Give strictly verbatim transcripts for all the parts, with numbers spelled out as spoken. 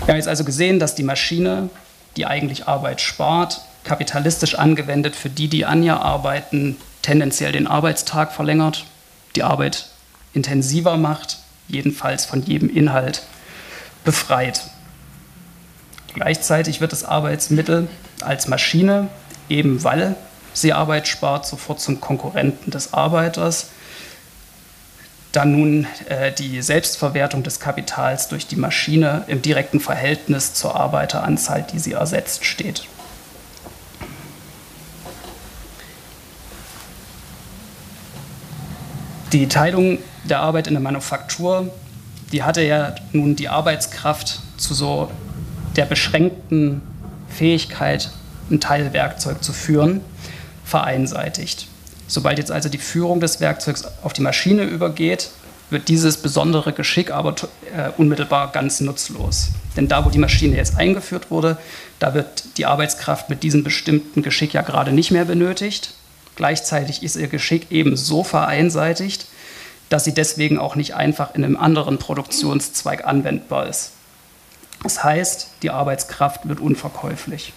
Wir haben jetzt also gesehen, dass die Maschine, die eigentlich Arbeit spart, kapitalistisch angewendet für die, die an ihr arbeiten, tendenziell den Arbeitstag verlängert, die Arbeit intensiver macht, jedenfalls von jedem Inhalt befreit. Gleichzeitig wird das Arbeitsmittel als Maschine, eben weil sie Arbeit spart, sofort zum Konkurrenten des Arbeiters, da nun äh, die Selbstverwertung des Kapitals durch die Maschine im direkten Verhältnis zur Arbeiteranzahl, die sie ersetzt, steht. Die Teilung der Arbeit in der Manufaktur, die hatte ja nun die Arbeitskraft zu so der beschränkten Fähigkeit, ein Teilwerkzeug zu führen, vereinseitigt. Sobald jetzt also die Führung des Werkzeugs auf die Maschine übergeht, wird dieses besondere Geschick aber äh, unmittelbar ganz nutzlos. Denn da, wo die Maschine jetzt eingeführt wurde, da wird die Arbeitskraft mit diesem bestimmten Geschick ja gerade nicht mehr benötigt. Gleichzeitig ist ihr Geschick eben so vereinseitigt, dass sie deswegen auch nicht einfach in einem anderen Produktionszweig anwendbar ist. Das heißt, die Arbeitskraft wird unverkäuflich.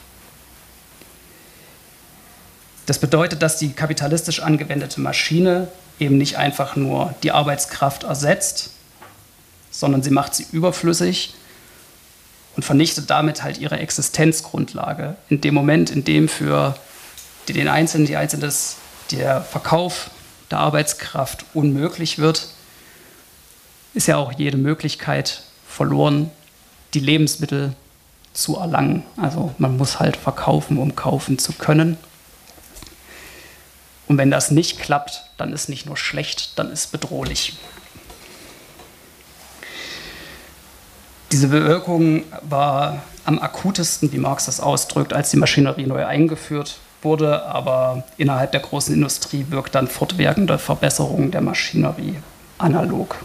Das bedeutet, dass die kapitalistisch angewendete Maschine eben nicht einfach nur die Arbeitskraft ersetzt, sondern sie macht sie überflüssig und vernichtet damit halt ihre Existenzgrundlage. In dem Moment, in dem für den Einzelnen, die Einzelne der Verkauf der Arbeitskraft unmöglich wird, ist ja auch jede Möglichkeit verloren, die Lebensmittel zu erlangen. Also man muss halt verkaufen, um kaufen zu können. Und wenn das nicht klappt, dann ist nicht nur schlecht, dann ist bedrohlich. Diese Bewirkung war am akutesten, wie Marx das ausdrückt, als die Maschinerie neu eingeführt wurde, aber innerhalb der großen Industrie wirkt dann fortwährende Verbesserung der Maschinerie analog.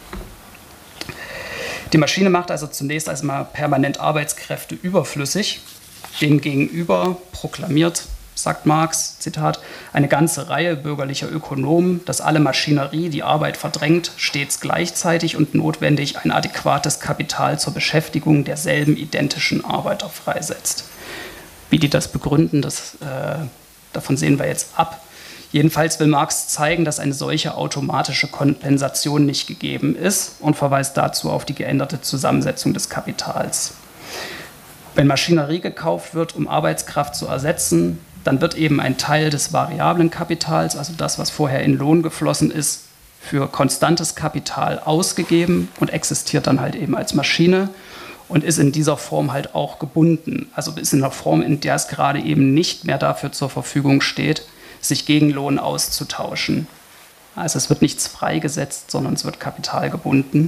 Die Maschine macht also zunächst erstmal permanent Arbeitskräfte überflüssig. Demgegenüber proklamiert, sagt Marx, Zitat, eine ganze Reihe bürgerlicher Ökonomen, dass alle Maschinerie die Arbeit verdrängt, stets gleichzeitig und notwendig ein adäquates Kapital zur Beschäftigung derselben identischen Arbeiter freisetzt. Wie die das begründen, das, äh, davon sehen wir jetzt ab. Jedenfalls will Marx zeigen, dass eine solche automatische Kompensation nicht gegeben ist und verweist dazu auf die geänderte Zusammensetzung des Kapitals. Wenn Maschinerie gekauft wird, um Arbeitskraft zu ersetzen, dann wird eben ein Teil des variablen Kapitals, also das, was vorher in Lohn geflossen ist, für konstantes Kapital ausgegeben und existiert dann halt eben als Maschine und ist in dieser Form halt auch gebunden. Also ist in einer Form, in der es gerade eben nicht mehr dafür zur Verfügung steht, sich gegen Lohn auszutauschen. Also es wird nichts freigesetzt, sondern es wird Kapital gebunden.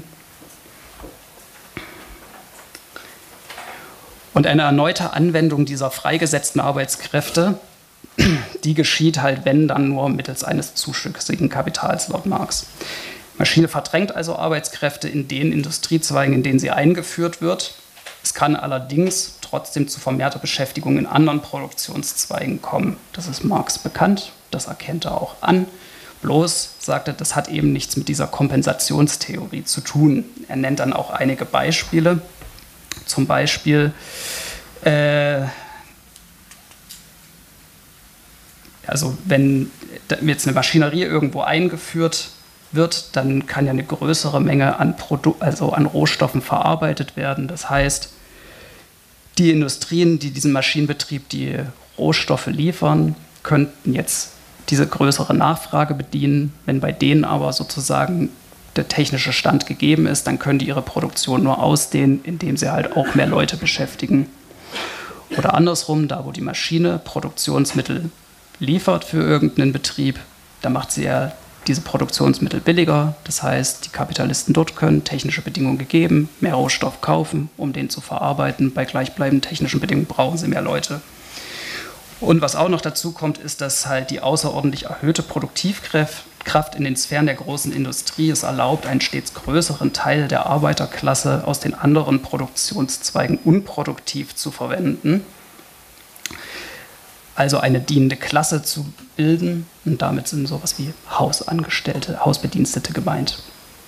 Und eine erneute Anwendung dieser freigesetzten Arbeitskräfte, die geschieht halt, wenn, dann nur mittels eines zuschüssigen Kapitals, laut Marx. Maschine verdrängt also Arbeitskräfte in den Industriezweigen, in denen sie eingeführt wird. Es kann allerdings trotzdem zu vermehrter Beschäftigung in anderen Produktionszweigen kommen. Das ist Marx bekannt, das erkennt er auch an. Bloß, sagt er, das hat eben nichts mit dieser Kompensationstheorie zu tun. Er nennt dann auch einige Beispiele. Zum Beispiel, äh, also wenn jetzt eine Maschinerie irgendwo eingeführt wird, dann kann ja eine größere Menge an, Produ- also an Rohstoffen verarbeitet werden. Das heißt, die Industrien, die diesem Maschinenbetrieb die Rohstoffe liefern, könnten jetzt diese größere Nachfrage bedienen. Wenn bei denen aber sozusagen der technische Stand gegeben ist, dann können die ihre Produktion nur ausdehnen, indem sie halt auch mehr Leute beschäftigen. Oder andersrum, da wo die Maschine Produktionsmittel liefert für irgendeinen Betrieb, da macht sie ja diese Produktionsmittel billiger. Das heißt, die Kapitalisten dort können, technische Bedingungen gegeben, mehr Rohstoff kaufen, um den zu verarbeiten. Bei gleichbleibenden technischen Bedingungen brauchen sie mehr Leute. Und was auch noch dazu kommt, ist, dass halt die außerordentlich erhöhte Produktivkraft in den Sphären der großen Industrie es erlaubt, einen stets größeren Teil der Arbeiterklasse aus den anderen Produktionszweigen unproduktiv zu verwenden. Also eine dienende Klasse zu bilden. Und damit sind sowas wie Hausangestellte, Hausbedienstete gemeint.